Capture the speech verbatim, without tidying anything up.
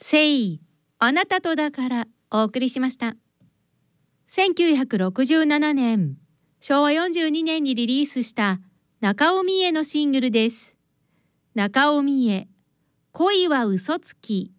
せい、あなたとだからお送りしました。せんきゅうひゃくろくじゅうななねん、しょうわよんじゅうにねんにリリースした中尾ミエのシングルです。中尾ミエ、恋は嘘つき。